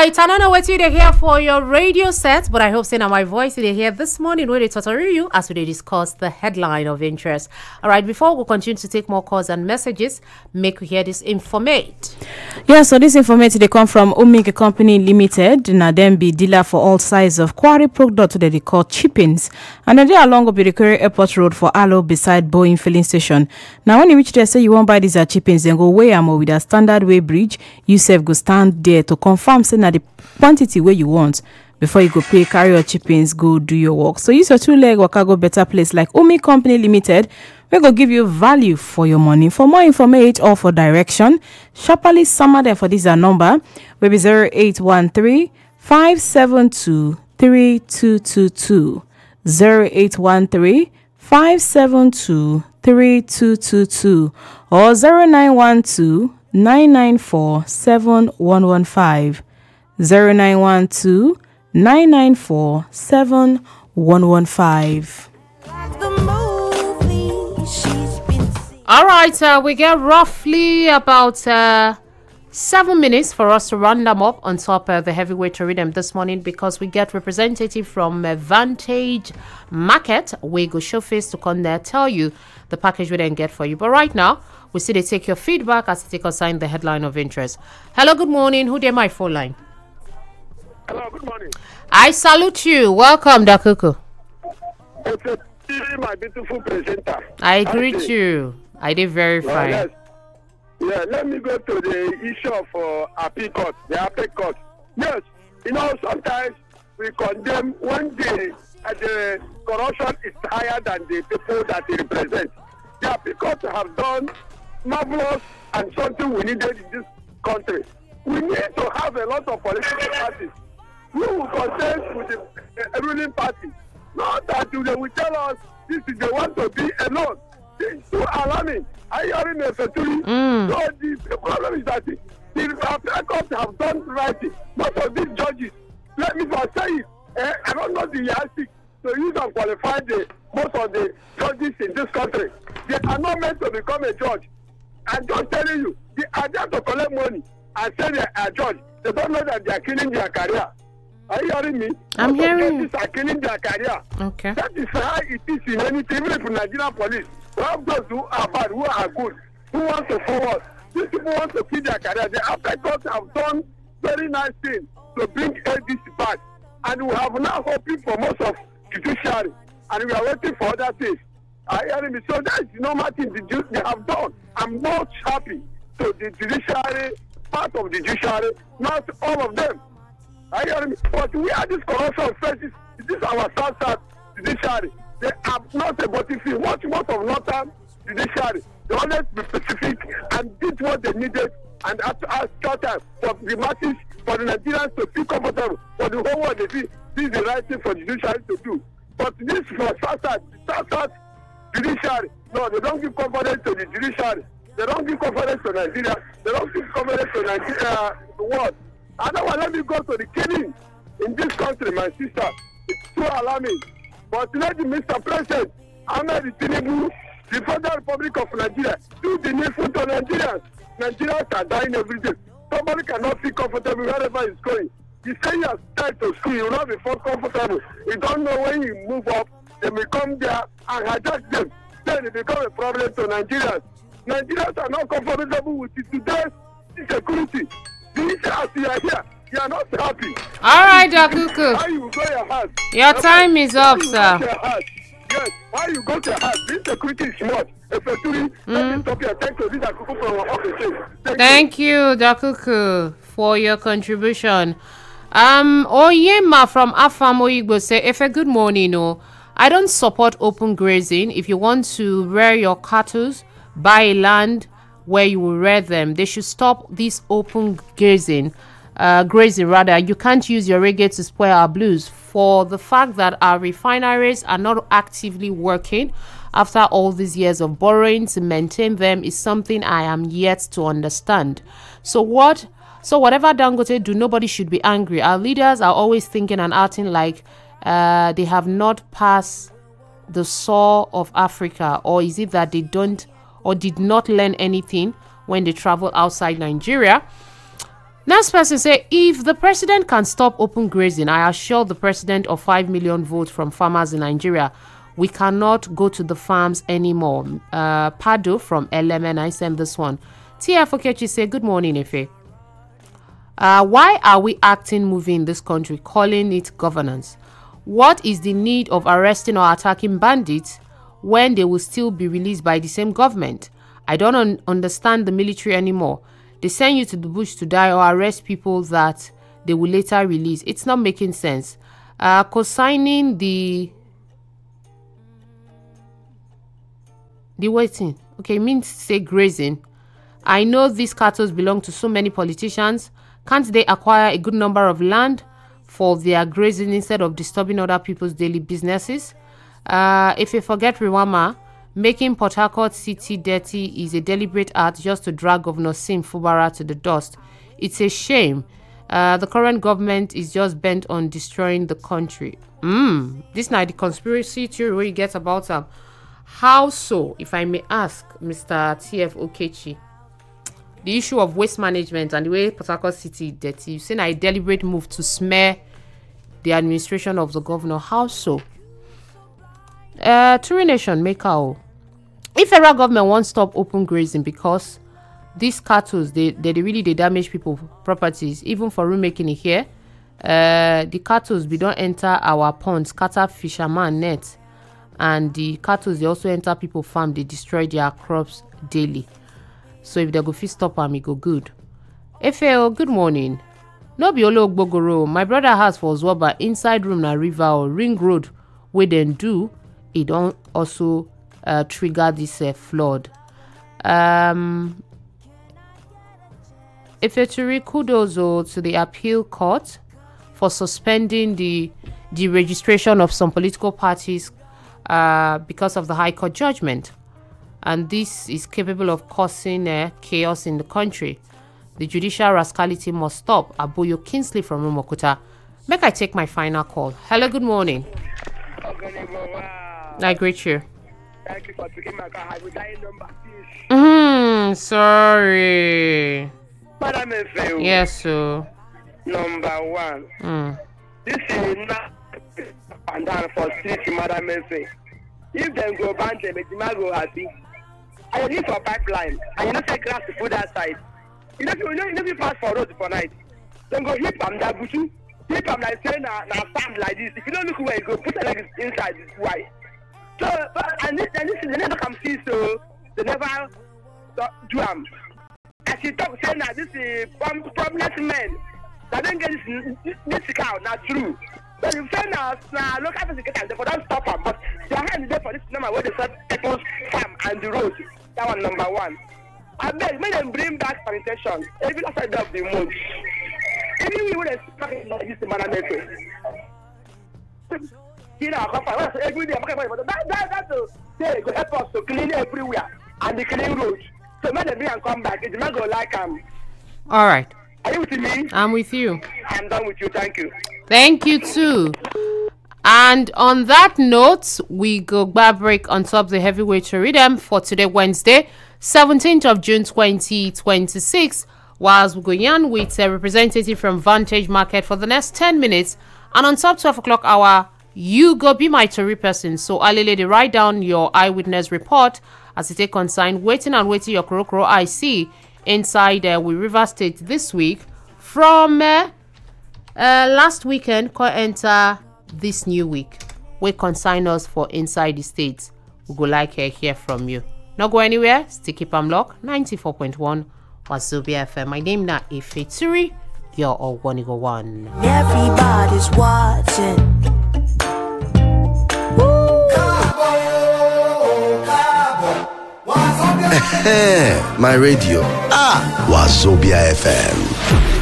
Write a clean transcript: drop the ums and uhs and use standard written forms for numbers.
right, I don't know what you hear for your radio set, but I hope saying my voice you hear this morning where they tutorial you as we discuss the headline of interest. All right, before we continue to take more calls and messages, make we hear this informate. Yeah, so this information they come from Omega Company Limited. Now them be dealer for all size of quarry product that they call chippings. And then they are along the Recurring Airport Road for Alo beside Boeing filling station. Now when you reach there, say you won't buy these chippings, then go way ammo with a standard way bridge. You self go stand there to confirm say na the quantity where you want before you go pay, carry your chippings, go do your work. So use your 2-leg waka go better place like Omega Company Limited. We go give you value for your money. For more information or for direction, sharply summer there for this number will be 0813 572 3222 0813 572 3222 or 0912 994 7115 0912 994 7115. All right, we get roughly about 7 minutes for us to round them up on top of the heavyweight rhythm this morning because we get representative from Vantage Market. We go show face to come there, tell you the package we didn't get for you. But right now, we see they take your feedback as they take assign the headline of interest. Hello, good morning. Who did my phone line? Hello, good morning. I salute you. Welcome, Dakuku. It's my beautiful presenter. I greet you. I did very fine. Yes. Yeah, let me go to the issue of appeal court, the appeal court. Yes, sometimes we condemn when the corruption is higher than the people that they represent. The appeal court have done marvelous and something we needed in this country. We need to have a lot of political parties who will contest with the ruling party. Not that they will tell us this is the one to be alone. It's too alarming. I hear me So the problem is that the appeal court have done right. Most of these judges, let me just say it, I don't know the yardstick to use and qualify most of the judges in this country. They are not meant to become a judge. I'm just telling you, they are there to collect money and say they are judge. They don't know that they are killing their career. Are you hearing me? I'm hearing you. Judges are killing their career. Okay. That is how it is in anything, even if Nigerian police. We have those who are bad, who are good, who want to forward. These people want to kill their career. The African courts have done very nice things to bring this back. And we have now hoping for most of judiciary. And we are waiting for other things. Are you hearing me? So that is the normal thing they have done. I'm not happy to the judiciary, part of the judiciary, not all of them. Are you hearing me? But we are this corruption faces. This is our South judiciary. They are not about if you watch most of Northern judiciary. They always be specific and did what they needed and have to ask short time for the masses, for the Nigerians to feel comfortable. For the whole world, they see this is the right thing for the judiciary to do. But this for South judiciary, no, they don't give confidence to the judiciary. They don't give confidence to Nigeria. They don't give confidence to Nigeria, the world. And now let me go to the killing in this country, my sister. It's too alarming. But let the Mr. President, Ahmed Tinubu, the Federal Republic of Nigeria, do the needful to Nigerians. Nigerians are dying every day. Somebody cannot feel comfortable wherever he's going. You say you are tied to school, you will not be feel comfortable. You don't know when you move up, they may come there and hijack them. Then it becomes a problem to Nigerians. Nigerians are not comfortable with today's insecurity. This as you are here, you are not happy. All right, Dakuku. Why you go your house? Your time is up, sir. Yes, why you go to your house? This security is much. If you're let me stop here. Thank you. This is Dakuku from our office. Thank you, Dakuku, for your contribution. Oyema from Afam Oyigbo say, if a good morning, no, I don't support open grazing. If you want to rear your cattle, buy land where you will rear them. They should stop this open grazing. You can't use your reggae to spoil our blues for the fact that our refineries are not actively working after all these years of borrowing to maintain them is something I am yet to understand. So whatever Dangote do, nobody should be angry. Our leaders are always thinking and acting like they have not passed the soul of Africa, or is it that they don't or did not learn anything when they travel outside Nigeria? Next person say, if the president can stop open grazing, I assure the president of 5 million votes from farmers in Nigeria, we cannot go to the farms anymore. Pado from LMN, I sent this one. TF Okechi say, good morning, Efe. Why are we acting moving in this country, calling it governance? What is the need of arresting or attacking bandits when they will still be released by the same government? I don't understand the military anymore. They send you to the bush to die or arrest people that they will later release. It's not making sense. Co-signing the waiting. Okay, means say grazing. I know these cattle belong to so many politicians. Can't they acquire a good number of land for their grazing instead of disturbing other people's daily businesses? If you forget Rwama, making Port Harcourt City dirty is a deliberate act just to drag Governor Sim Fubara to the dust. It's a shame. The current government is just bent on destroying the country. This now the conspiracy theory where you get about how so, if I may ask, Mr. TF Okechi, the issue of waste management and the way Port Harcourt City dirty, you've seen a deliberate move to smear the administration of the governor. How so? Turi Nation Maker. If federal government won't stop open grazing because these cattle they damage people's properties, even for remaking it here, the cattle we don't enter our ponds, scatter fisherman net, and the cattle they also enter people farm, they destroy their crops daily. So if they go fit stop them, it go good. FAO, good morning. No be Olo Ogbogoro. My brother has for Zwoba inside room na river or ring road where then do it don't also trigger this flood. Ifeturi, kudos to the appeal court for suspending the registration of some political parties because of the High Court judgment. And this is capable of causing chaos in the country. The judicial rascality must stop. Aboyo Kingsley from Rumokuta. Make I take my final call. Hello, good morning. I greet you. Thank you for taking my call. I will die number 6. Sorry. Madam Efe. Yes, sir. Number 1. This is not and down for street, Madam Efe. If them go ban them, it might go happy. I need for pipeline. And you know say grass to put that side. You know if you pass for road for night. Then go hip them that butu. Hip them like say na sand like this. If you don't look where you go, put the legs inside this why. So and this they never come see, so they never do them. As she talk say now this is prominent men. That don't get this cow not true. But you say now local person get them, they don't stop them. But their hand is there for this number where they set people's farm and the road. That one number 1. I beg, make them bring back sanitation every last side of the month. Even we would have spoken about this man you know, every day, that's they go help us to clean everywhere and the clean road. So make them bring and come back. It's not going to like them. All right. Are you with me? I'm with you. I'm done with you. Thank you. Thank you too. And on that note, we go back break on top of the heavyweight rhythm for today, Wednesday, 17th of June 2026. Whilst we go on with a representative from Vantage Market for the next 10 minutes. And on top 12 o'clock hour, you go be my Tory person. So Alele, write down your eyewitness report as it take consign waiting your Korokoro IC inside with River State this week. From last weekend, co enter this new week. We consign us for inside the states. We go like hear from you. Not go anywhere. Still keep am lock 94.1 Wazobia FM. My name na Efe Turi. You're all one. Everybody's watching. My radio. Wazobia FM.